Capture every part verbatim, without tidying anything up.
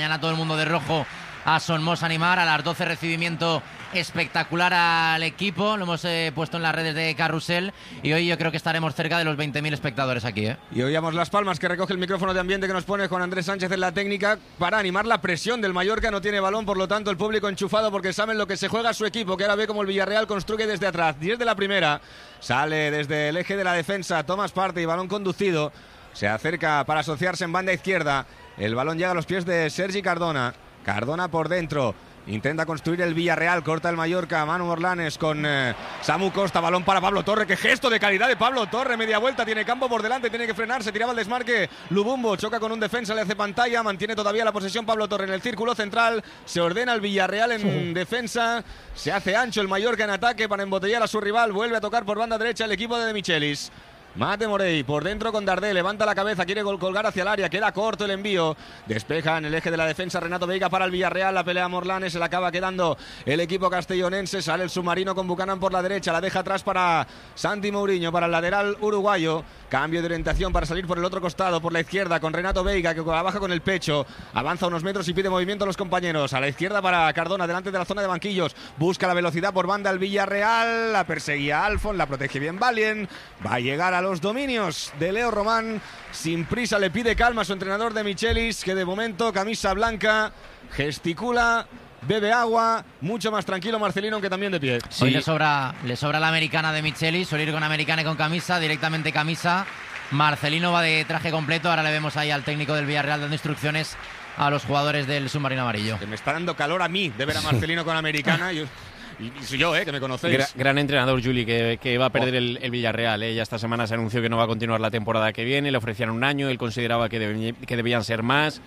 Mañana todo el mundo de rojo a Somos animar. A las doce recibimiento espectacular al equipo. Lo hemos eh, puesto en las redes de Carrusel. Y hoy yo creo que estaremos cerca de los veinte mil espectadores aquí. ¿eh? Y oíamos las palmas que recoge el micrófono de ambiente que nos pone Juan Andrés Sánchez en la técnica para animar la presión del Mallorca. No tiene balón, por lo tanto el público enchufado porque saben lo que se juega su equipo, que ahora ve como el Villarreal construye desde atrás. diez de la primera. Sale desde el eje de la defensa. Thomas Partey, balón conducido. Se acerca para asociarse en banda izquierda. El balón llega a los pies de Sergi Cardona. Cardona por dentro. Intenta construir el Villarreal. Corta el Mallorca. Manu Morlanes con eh, Samu Costa. Balón para Pablo Torre. ¡Qué gesto de calidad de Pablo Torre! Media vuelta. Tiene campo por delante. Tiene que frenar. Se tiraba el desmarque. Lubumbo choca con un defensa. Le hace pantalla. Mantiene todavía la posesión Pablo Torre en el círculo central. Se ordena el Villarreal en sí. defensa. Se hace ancho el Mallorca en ataque para embotellar a su rival. Vuelve a tocar por banda derecha el equipo de De Michelis. Mate Morey por dentro con Dardé, levanta la cabeza, quiere colgar hacia el área, queda corto el envío, despeja en el eje de la defensa Renato Veiga para el Villarreal, la pelea Morlanes, se la acaba quedando el equipo castellonense, sale el submarino con Buchanan por la derecha, la deja atrás para Santi Mourinho, para el lateral uruguayo, cambio de orientación para salir por el otro costado, por la izquierda con Renato Veiga que la baja con el pecho, avanza unos metros y pide movimiento a los compañeros, a la izquierda para Cardona, delante de la zona de banquillos, busca la velocidad por banda el Villarreal, la perseguía Alfon, la protege bien Valien, va a llegar a los dominios de Leo Román, sin prisa le pide calma a su entrenador De Michelis, que de momento camisa blanca, gesticula, bebe agua, mucho más tranquilo Marcelino, aunque también de pie. Sí. Hoy le sobra, le sobra la americana de Michelis, suele ir con americana y con camisa, directamente camisa. Marcelino va de traje completo, ahora le vemos ahí al técnico del Villarreal dando instrucciones a los jugadores del submarino amarillo. Que me está dando calor a mí de ver a Marcelino con americana. Yo... Y soy yo, eh, que me conocéis. Gra gran entrenador, Juli, que, que va a perder oh. el, el Villarreal. Eh. Ya esta semana se anunció que no va a continuar la temporada que viene. Le ofrecían un año, él consideraba que, deb que debían ser más.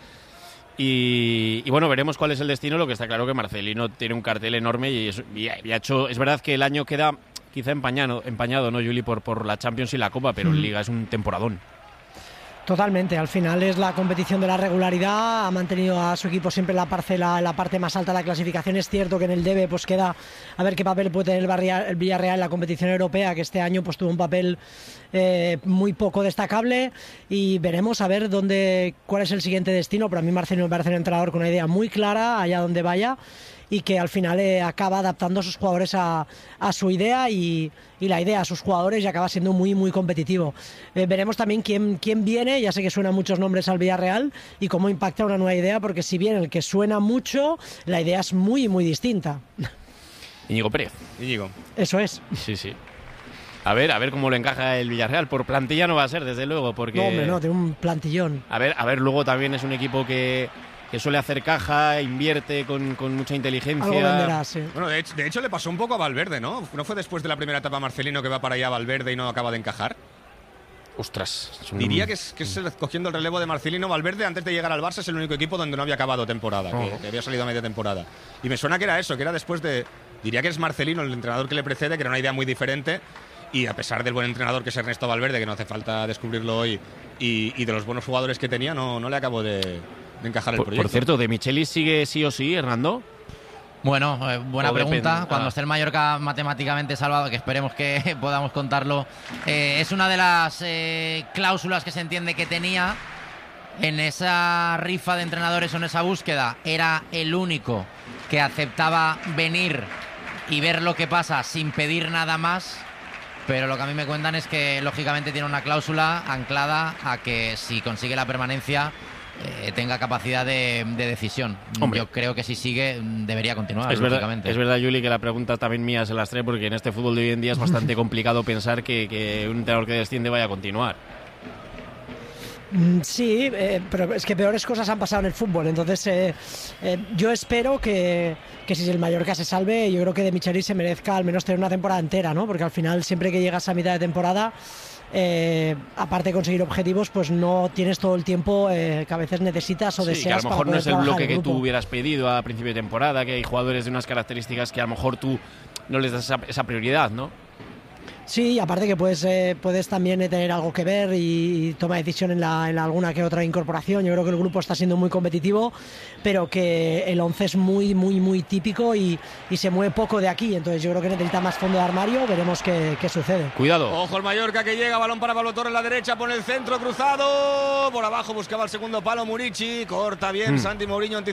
Y, y bueno, veremos cuál es el destino. Lo que está claro que Marcelino tiene un cartel enorme y, es, y, ha, y ha hecho. Es verdad que el año queda quizá empañado, empañado ¿no, Juli? Por, por la Champions y la Copa, pero mm. en Liga es un temporadón. Totalmente, al final es la competición de la regularidad, ha mantenido a su equipo siempre en la parcela, en la parte más alta de la clasificación. Es cierto que en el debe pues queda a ver qué papel puede tener el, Barrial, el Villarreal en la competición europea, que este año pues tuvo un papel eh, muy poco destacable, y veremos a ver dónde, cuál es el siguiente destino. Pero a mí Marcelino me parece un entrenador con una idea muy clara allá donde vaya, y que al final eh, acaba adaptando a sus jugadores a, a su idea y, y la idea a sus jugadores, y acaba siendo muy muy competitivo. Eh, veremos también quién, quién viene, ya sé que suenan muchos nombres al Villarreal, y cómo impacta una nueva idea, porque si bien el que suena mucho, la idea es muy muy distinta. Íñigo Pérez. Íñigo. Eso es. Sí, sí. A ver, a ver cómo lo encaja el Villarreal. Por plantilla no va a ser, desde luego, porque... No, hombre, no, tiene un plantillón. A ver, a ver, luego también es un equipo que... que suele hacer caja, invierte con, con mucha inteligencia. Algo venderá, sí. Bueno, de hecho, de hecho le pasó un poco a Valverde, ¿no? ¿No fue después de la primera etapa Marcelino que va para allá Valverde y no acaba de encajar? Ostras. Un... Diría que es, que es cogiendo el relevo de Marcelino. Valverde, antes de llegar al Barça, es el único equipo donde no había acabado temporada, oh. que, que había salido a media temporada. Y me suena que era eso, que era después de... Diría que es Marcelino, el entrenador que le precede, que era una idea muy diferente. Y a pesar del buen entrenador que es Ernesto Valverde, que no hace falta descubrirlo hoy, y, y de los buenos jugadores que tenía, no, no le acabo de... de encajar el por, proyecto. Por cierto, ¿De Michelis sigue sí o sí, Hernando? Bueno, eh, buena o pregunta. Depende. Cuando ah. esté el Mallorca matemáticamente salvado, que esperemos que podamos contarlo, eh, es una de las eh, cláusulas que se entiende que tenía en esa rifa de entrenadores o en esa búsqueda. Era el único que aceptaba venir y ver lo que pasa sin pedir nada más. Pero lo que a mí me cuentan es que lógicamente tiene una cláusula anclada a que si consigue la permanencia Eh, tenga capacidad de, de decisión. Hombre. Yo creo que si sigue debería continuar. Es verdad, es verdad, Juli, que la pregunta también mía se las trae, porque en este fútbol de hoy en día es bastante complicado pensar que, que un entrenador que desciende vaya a continuar. Sí, eh, pero es que peores cosas han pasado en el fútbol. Entonces eh, eh, yo espero que, que si el Mallorca se salve, yo creo que De Michelis se merezca al menos tener una temporada entera, ¿no? Porque al final siempre que llegas a mitad de temporada, Eh, aparte de conseguir objetivos, pues no tienes todo el tiempo eh, que a veces necesitas o sí, deseas. Que a lo mejor para no es el bloque que grupo. tú hubieras pedido a principio de temporada, que hay jugadores de unas características que a lo mejor tú no les das esa, esa prioridad, ¿no? Sí, aparte que puedes, eh, puedes también tener algo que ver y, y toma decisión en, la, en la alguna que otra incorporación. Yo creo que el grupo está siendo muy competitivo, pero que el once es muy, muy, muy típico y, y se mueve poco de aquí. Entonces yo creo que necesita más fondo de armario. Veremos qué, qué sucede. Cuidado. Ojo el Mallorca que llega, balón para Pablo Torre en la derecha, pone el centro cruzado. Por abajo buscaba el segundo palo Murici. Corta bien mm. Santi Mourinho.